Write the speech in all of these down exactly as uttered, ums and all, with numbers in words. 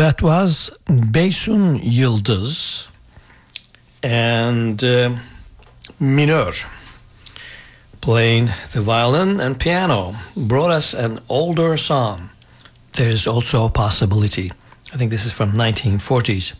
That was Beysun Yıldız and uh, Minör playing the violin and piano brought us an older song. There's also a possibility. I think this is from nineteen forties.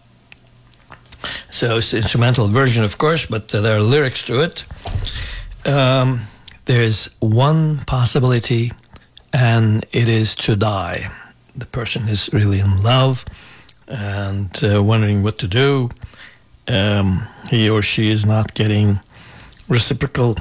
So it's the instrumental version, of course, but uh, there are lyrics to it. Um, there's one possibility, and it is to die. The person is really in love and uh, wondering what to do. Um, he or she is not getting reciprocal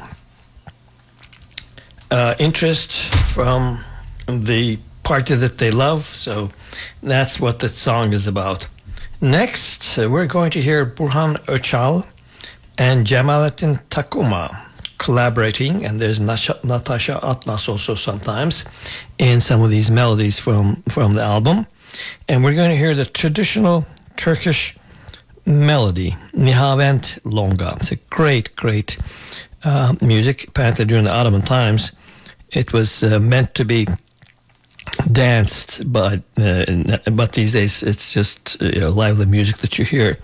uh, interest from the party that they love. So that's what the song is about. Next, uh, we're going to hear Burhan Öçal and Cemalettin Takuma collaborating, and there's Nasha, Natasha Atlas also sometimes in some of these melodies from, from the album. And we're going to hear the traditional Turkish melody, Nihavent Longa. It's a great, great uh, music. Apparently during the Ottoman times, it was uh, meant to be danced, but, uh, but these days it's just uh, lively music that you hear.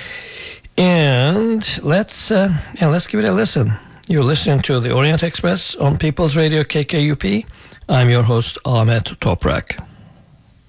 And let's, uh, yeah, let's give it a listen. You're listening to the Orient Express on People's Radio K K U P. I'm your host, Ahmet Toprak.